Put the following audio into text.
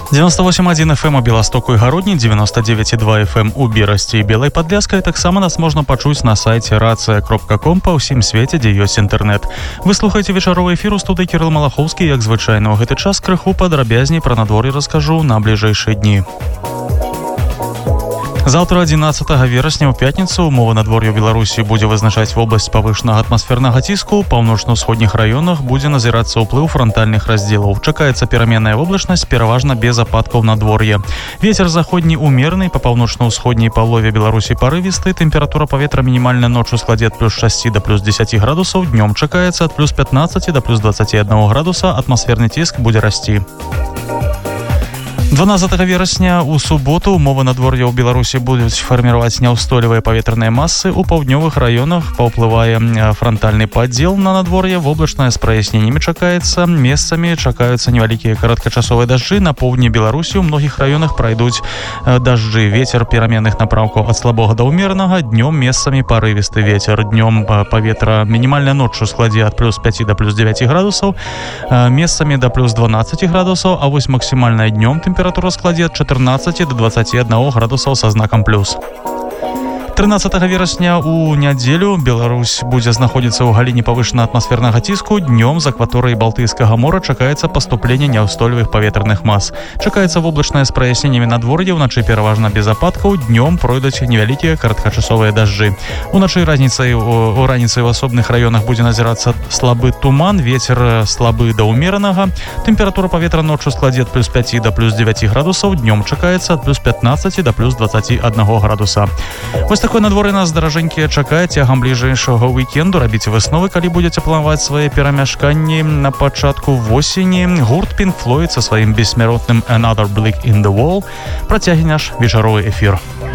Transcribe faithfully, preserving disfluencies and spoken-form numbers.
девяносто восемь один эф эм у Беластоку і Гародні, девяносто девять и два эф эм у Берасці і Белай Падляскай. Таксама нас можна пачуць на сайце рацыя кропка ком па ўсім свеце, дзе ёсць інтэрнэт. Вы слухаеце вечаровы эфір у студыі Кірыл Малахоўскі. Як звычайна, ў гэты час крыху падрабязней пра надвор'е раскажу на бліжэйшыя дні. Завтра, одиннадцатого верасня, у пятніцу, умова надвор'я ў Беларусі будзе вызначаць вобласць павышанага атмасфернага ціску. У паўночна-ўсходніх раёнах будзе назірацца ўплыў франтальных раздзелаў. Чакаецца пераменная воблачнасць, пераважна без ападкаў надвор'я. Вецер заходні умерны, па паўночна-ўсходняй палове Беларусі парывісты. Тэмпература паветра мінімальна ноччу складзе ад плюс шасці да плюс дзесяці градусаў. Днём чакаецца ад плюс пятнаццаці да плюс дваццаці аднаго градуса. Атмасферны ціск будзе расці. дванадцатого верасня у суботу умовы надвор'я ў Беларусі будуць фарміраваць няўстойлівыя паветраныя масы. У паўднёвых раёнах паўплывае франтальны падзел на надвор'е. Воблачнае з праясненнямі чакаецца. Месцамі чакаюцца невялікія кароткачасовыя дажджы. На поўдні Беларусі ў многіх раёнах прайдуць дажджы. Вецер пераменных напрамкаў ад слабога да ўмеранага. Днём месцамі парывісты вецер. Днём паветра мінімальна ноччу складзе ад плюс пяці да плюс дзевяці градусаў. Месцамі да плюс дванаццаці градусаў, а вось максімальная днём тэмпература Тэмпература складзе ад чатырнаццаці да дваццаці аднаго градусаў са знакам плюс. тринадцатого верасня у нядзелю Беларусь будзе знаходзіцца ў галіне павышанага атмасфернага ціску. Днём з акваторыі Балтыйскага мора чакаецца паступленне няўстойлівых паветраных мас. Чакаецца воблачнае з праясненнямі надвор'я, уначы пераважна без ападкаў. Днём пройдуць невялікія кароткачасовыя дажджы. Уначы раніцай у раніцай у асобных раёнах будзе назірацца слабы туман, вецер слабы да ўмеранага. Тэмпература паветра ноччу складзе ад плюс пяці да плюс дзевяці градусаў. Днём чакаецца ад плюс пятнаццаці да плюс дваццаці аднаго градуса. Вось такое надвор'е нас, даражэнькія, чакае цягам бліжэйшага уікенду. Рабіце высновы, калі будзеце планаваць свае перамяшканні. На пачатку восені гурт Pink Floyd са сваім бессмяротным Another Brick in the Wall працягне наш вечаровы эфір.